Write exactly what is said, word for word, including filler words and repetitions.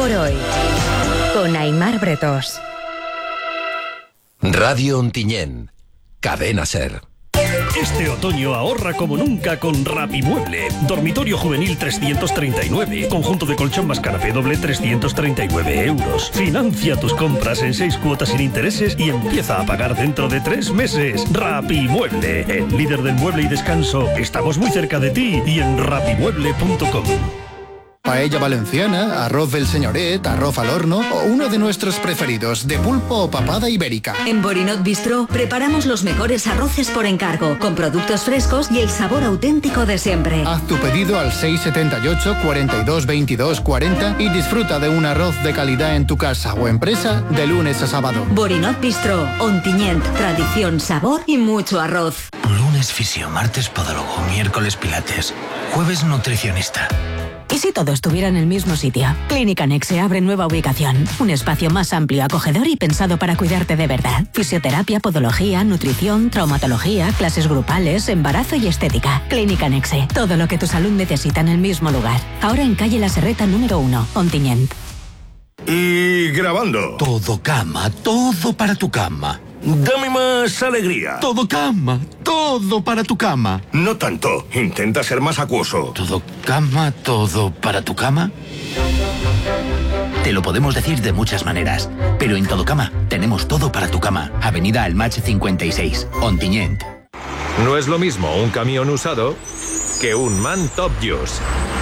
por hoy, con Aimar Bretos. Radio Ontinyent, Cadena Ser. Este otoño ahorra como nunca con Rapimueble. Dormitorio juvenil trescientos treinta y nueve. Conjunto de colchón más canapé doble trescientos treinta y nueve euros. Financia tus compras en seis cuotas sin intereses y empieza a pagar dentro de tres meses. Rapimueble, el líder del mueble y descanso. Estamos muy cerca de ti y en rapimueble punto com. Paella valenciana, arroz del señoret, arroz al horno o uno de nuestros preferidos, de pulpo o papada ibérica. En Borinot Bistro preparamos los mejores arroces por encargo, con productos frescos y el sabor auténtico de siempre. Haz tu pedido al seis siete ocho, cuarenta y dos, veintidós, cuarenta y disfruta de un arroz de calidad en tu casa o empresa de lunes a sábado. Borinot Bistro, Ontinyent, tradición, sabor y mucho arroz. Lunes fisio, martes podólogo, miércoles pilates, jueves nutricionista. ¿Y si todo estuviera en el mismo sitio? Clínica Nexe abre nueva ubicación. Un espacio más amplio, acogedor y pensado para cuidarte de verdad. Fisioterapia, podología, nutrición, traumatología, clases grupales, embarazo y estética. Clínica Nexe. Todo lo que tu salud necesita en el mismo lugar. Ahora en calle La Serreta número uno, Ontinyent. Y grabando. Todo cama, todo para tu cama. Dame más alegría. Todo cama, todo para tu cama. No tanto, intenta ser más acuoso. Todo cama, todo para tu cama. Te lo podemos decir de muchas maneras, pero en Todo Cama tenemos todo para tu cama. Avenida Almach cincuenta y seis, Ontinyent. No es lo mismo un camión usado que un Man Top Use.